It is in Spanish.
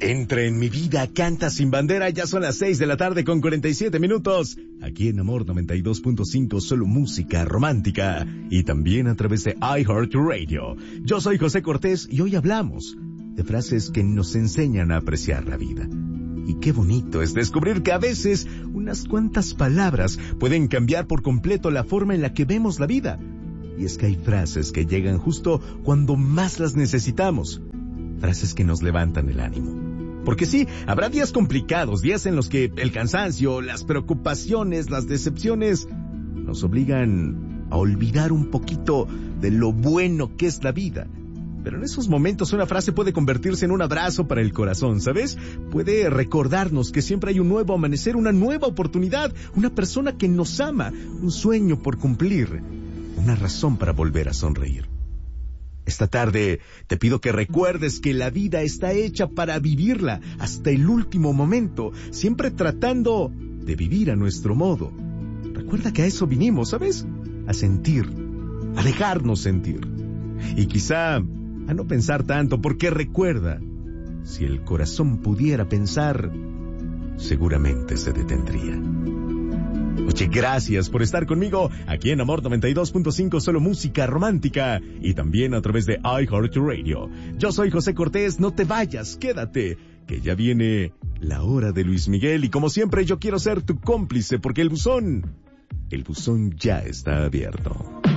Entra en mi vida, canta sin bandera, ya son las 6 de la tarde con 47 minutos. Aquí en Amor 92.5, solo música romántica. Y también a través de iHeartRadio. Yo soy José Cortés y hoy hablamos de frases que nos enseñan a apreciar la vida. Y qué bonito es descubrir que a veces unas cuantas palabras pueden cambiar por completo la forma en la que vemos la vida. Y es que hay frases que llegan justo cuando más las necesitamos. Frases que nos levantan el ánimo. Porque sí, habrá días complicados, días en los que el cansancio, las preocupaciones, las decepciones nos obligan a olvidar un poquito de lo bueno que es la vida. Pero en esos momentos una frase puede convertirse en un abrazo para el corazón, ¿sabes? Puede recordarnos que siempre hay un nuevo amanecer, una nueva oportunidad, una persona que nos ama, un sueño por cumplir, una razón para volver a sonreír. Esta tarde te pido que recuerdes que la vida está hecha para vivirla hasta el último momento, siempre tratando de vivir a nuestro modo. Recuerda que a eso vinimos, ¿sabes? A sentir, a dejarnos sentir. Y quizá a no pensar tanto, porque recuerda, si el corazón pudiera pensar, seguramente se detendría. Oye, gracias por estar conmigo aquí en Amor 92.5, solo música romántica, y también a través de iHeartRadio. Yo soy José Cortés, no te vayas, quédate, que ya viene la hora de Luis Miguel, y como siempre yo quiero ser tu cómplice, porque el buzón ya está abierto.